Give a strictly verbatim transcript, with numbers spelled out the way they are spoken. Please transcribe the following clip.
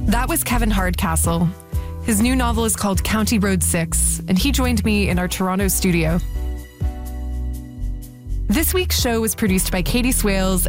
That was Kevin Hardcastle. His new novel is called County Road six, and he joined me in our Toronto studio. This week's show was produced by Katie Swales